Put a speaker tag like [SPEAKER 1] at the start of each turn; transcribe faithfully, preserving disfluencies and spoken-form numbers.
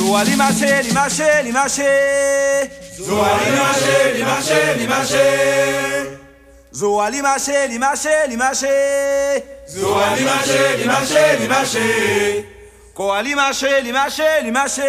[SPEAKER 1] Zoa limache, limache, limache.
[SPEAKER 2] Zoa limache, limache, limache.
[SPEAKER 1] Zoa limache, limache, limache.
[SPEAKER 2] Zoa limache, limache, limache.
[SPEAKER 1] Koa limache, limache, limache.